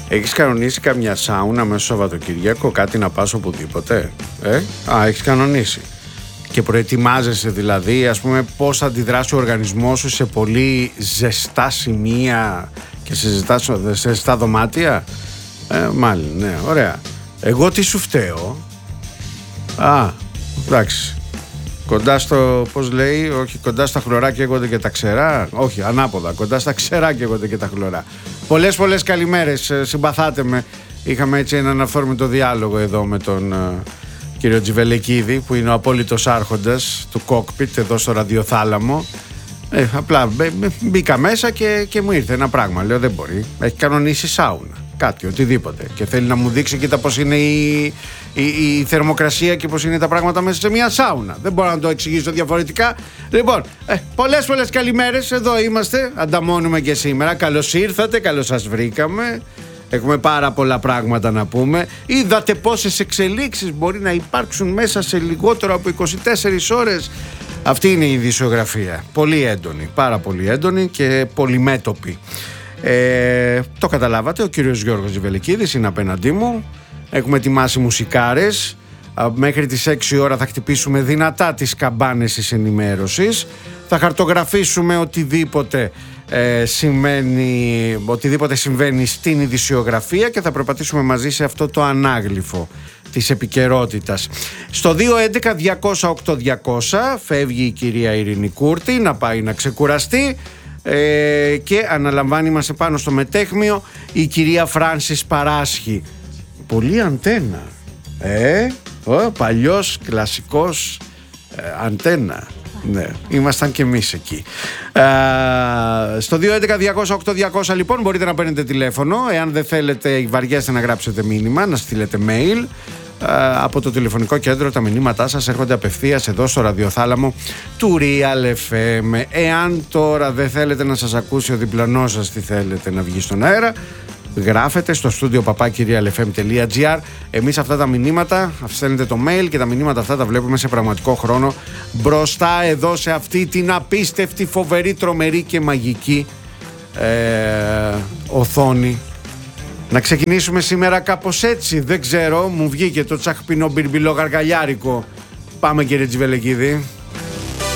Έχεις κανονίσει καμιά σάουνα μέσα στο Σαββατοκύριακο, κάτι να πας οπουδήποτε? Έχεις κανονίσει. Και προετοιμάζεσαι δηλαδή, ας πούμε, πώς θα αντιδράσει ο οργανισμός σου σε πολύ ζεστά σημεία και σε ζεστά δωμάτια? Μάλλον, ναι, ωραία. Εγώ τι σου φταίω? Εντάξει. Κοντά στο, πώς λέει, όχι, κοντά στα χλωρά καίγονται και τα ξερά. Όχι, ανάποδα, κοντά στα ξερά καίγονται και τα χλωρά. Πολλές καλημέρες, συμπαθάτε με. Είχαμε έτσι έναν αυθόρμητο διάλογο εδώ με τον κύριο Τζιβελεκίδη, που είναι ο απόλυτος άρχοντας του κόκπιτ εδώ στο ραδιοθάλαμο. Απλά μπήκα μέσα και μου ήρθε ένα πράγμα. Λέω, δεν μπορεί, έχει κανονίσει σάουνα, κάτι, οτιδήποτε, και θέλει να μου δείξει, κοίτα πώς είναι η θερμοκρασία και πώς είναι τα πράγματα μέσα σε μια σάουνα. Δεν μπορώ να το εξηγήσω διαφορετικά. Λοιπόν, πολλές καλημέρες, εδώ είμαστε, ανταμώνουμε και σήμερα. Καλώς ήρθατε, καλώς σας βρήκαμε. Έχουμε πάρα πολλά πράγματα να πούμε. Είδατε πόσες εξελίξεις μπορεί να υπάρξουν μέσα σε λιγότερο από 24 ώρες. Αυτή είναι η ειδησιογραφία. Πολύ έντονη, πάρα πολύ έντονη και πολυμέτωπη. Το καταλάβατε, ο κύριος Γιώργος Τζιβελεκίδης είναι απέναντί μου. Έχουμε ετοιμάσει μουσικάρες. Μέχρι τις 6 ώρα θα χτυπήσουμε δυνατά τις καμπάνες της ενημέρωσης. Θα χαρτογραφήσουμε οτιδήποτε συμβαίνει στην ειδησιογραφία και θα περπατήσουμε μαζί σε αυτό το ανάγλυφο της επικαιρότητας. Στο 211-200-8200 φεύγει η κυρία Ειρήνη Κούρτη να πάει να ξεκουραστεί και αναλαμβάνει μας επάνω στο μετέχμιο η κυρία Φράνσις Παράσχη. Πολύ αντένα. Παλιός κλασικός αντένα. Ναι, ήμασταν και εμείς εκεί. Στο 211-200-8200 λοιπόν μπορείτε να παίρνετε τηλέφωνο. Εάν δεν θέλετε, βαριέστε να γράψετε μήνυμα, να στείλετε mail. Από το τηλεφωνικό κέντρο τα μηνύματά σας έρχονται απευθείας εδώ στο ραδιοθάλαμο του Real FM. Εάν τώρα δεν θέλετε να σας ακούσει ο διπλανός σας τι θέλετε να βγει στον αέρα, γράφετε στο στούντιο papakirialfm.gr. Εμείς αυτά τα μηνύματα, στέλνετε το mail και τα μηνύματα αυτά τα βλέπουμε σε πραγματικό χρόνο μπροστά εδώ σε αυτή την απίστευτη, φοβερή, τρομερή και μαγική οθόνη. Να ξεκινήσουμε σήμερα κάπως έτσι, δεν ξέρω, μου βγήκε το τσαχπινό μπιρμπιλό γαργαλιάρικο. Πάμε, κύριε Τζιβελεκίδη.